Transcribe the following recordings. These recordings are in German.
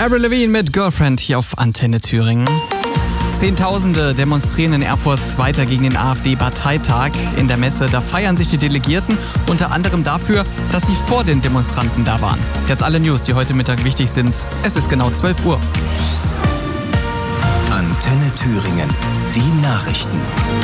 Avril Lavigne mit Girlfriend hier auf Antenne Thüringen. Zehntausende demonstrieren in Erfurt weiter gegen den AfD-Parteitag. In der Messe, da feiern sich die Delegierten unter anderem dafür, dass sie vor den Demonstranten da waren. Jetzt alle News, die heute Mittag wichtig sind. Es ist genau 12 Uhr. Antenne Thüringen, die Nachrichten.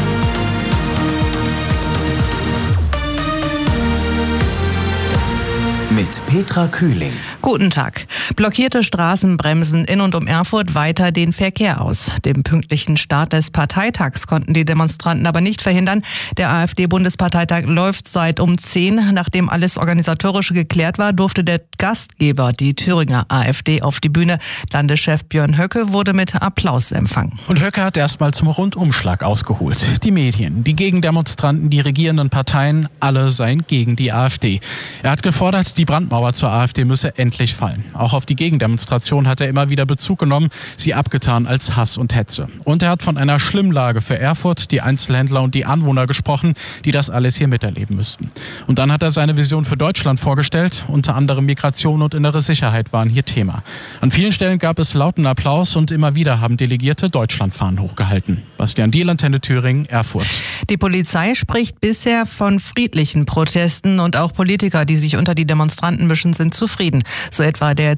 Mit Petra Kühling. Guten Tag. Blockierte Straßen bremsen in und um Erfurt weiter den Verkehr aus. Den pünktlichen Start des Parteitags konnten die Demonstranten aber nicht verhindern. Der AfD-Bundesparteitag läuft seit um 10. Nachdem alles Organisatorische geklärt war, durfte der Gastgeber, die Thüringer AfD, auf die Bühne. Landeschef Björn Höcke wurde mit Applaus empfangen. Und Höcke hat erstmal zum Rundumschlag ausgeholt. Die Medien, die Gegendemonstranten, die regierenden Parteien, alle seien gegen die AfD. Er hat gefordert, die Brandmauer zur AfD müsse endlich fallen. Auch auf die Gegendemonstration hat er immer wieder Bezug genommen, sie abgetan als Hass und Hetze. Und er hat von einer Schlimmlage für Erfurt, die Einzelhändler und die Anwohner gesprochen, die das alles hier miterleben müssten. Und dann hat er seine Vision für Deutschland vorgestellt. Unter anderem Migration und innere Sicherheit waren hier Thema. An vielen Stellen gab es lauten Applaus und immer wieder haben Delegierte Deutschlandfahnen hochgehalten. Bastian Diehl, Antenne Thüringen, Erfurt. Die Polizei spricht bisher von friedlichen Protesten und auch Politiker, die sich unter die Demonstranten mischen, sind zufrieden. So etwa der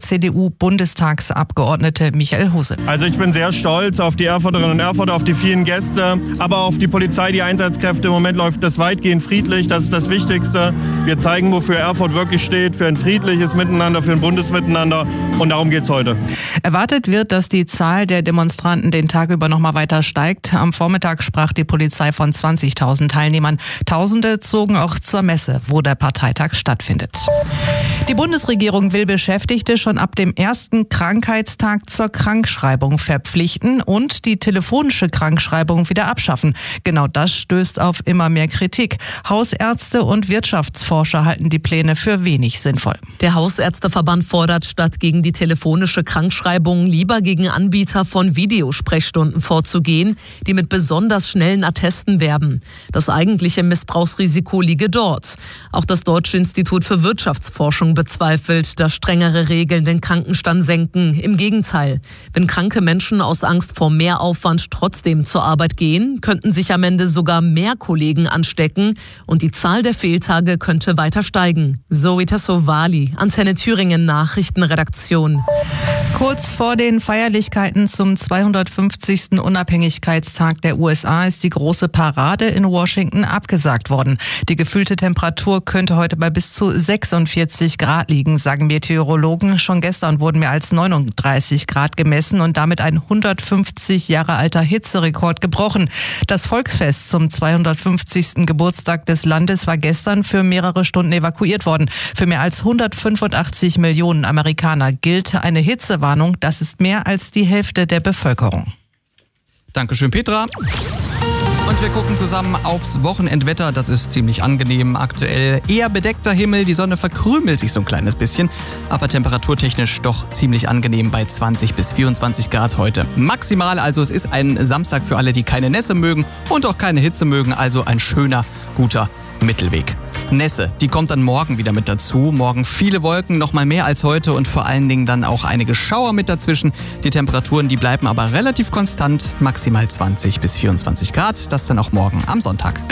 CDU-Bundestagsabgeordnete Michael Huse. Also ich bin sehr stolz auf die Erfurterinnen und Erfurter, auf die vielen Gäste, aber auf die Polizei, die Einsatzkräfte. Im Moment läuft das weitgehend friedlich, das ist das Wichtigste. Wir zeigen, wofür Erfurt wirklich steht, für ein friedliches Miteinander, für ein Bundesmiteinander, und darum geht es heute. Erwartet wird, dass die Zahl der Demonstranten den Tag über noch mal weiter steigt. Am Vormittag sprach die Polizei von 20.000 Teilnehmern. Tausende zogen auch zur Messe, wo der Parteitag stattfindet. Die Bundesregierung will Beschäftigte schon ab dem ersten Krankheitstag zur Krankschreibung verpflichten und die telefonische Krankschreibung wieder abschaffen. Genau das stößt auf immer mehr Kritik. Hausärzte und Wirtschaftsforscher halten die Pläne für wenig sinnvoll. Der Hausärzteverband fordert, statt gegen die telefonische Krankschreibung lieber gegen Anbieter von Videosprechstunden vorzugehen, die mit besonders schnellen Attesten werben. Das eigentliche Missbrauchsrisiko liege dort. Auch das Deutsche Institut für Wirtschaftsforschung bezweifelt, dass strengere Regeln den Krankenstand senken. Im Gegenteil, wenn kranke Menschen aus Angst vor Mehraufwand trotzdem zur Arbeit gehen, könnten sich am Ende sogar mehr Kollegen anstecken und die Zahl der Fehltage könnte weiter steigen. Zoe Tassovali, Antenne Thüringen Nachrichtenredaktion. Kurz vor den Feierlichkeiten zum 250. Unabhängigkeitstag der USA ist die große Parade in Washington abgesagt worden. Die gefühlte Temperatur könnte heute bei bis zu 46 Grad liegen, sagen Meteorologen. Schon gestern wurden mehr als 39 Grad gemessen und damit ein 150 Jahre alter Hitzerekord gebrochen. Das Volksfest zum 250. Geburtstag des Landes war gestern für mehrere Stunden evakuiert worden. Für mehr als 185 Millionen Amerikaner gilt eine Hitzewarnung. Das ist mehr als die Hälfte der Bevölkerung. Dankeschön, Petra. Und wir gucken zusammen aufs Wochenendwetter. Das ist ziemlich angenehm. Aktuell eher bedeckter Himmel. Die Sonne verkrümelt sich so ein kleines bisschen. Aber temperaturtechnisch doch ziemlich angenehm bei 20 bis 24 Grad heute. Maximal, also es ist ein Samstag für alle, die keine Nässe mögen und auch keine Hitze mögen. Also ein schöner, guter Mittelweg. Nässe, die kommt dann morgen wieder mit dazu. Morgen viele Wolken, noch mal mehr als heute und vor allen Dingen dann auch einige Schauer mit dazwischen. Die Temperaturen, die bleiben aber relativ konstant, maximal 20 bis 24 Grad. Das dann auch morgen am Sonntag.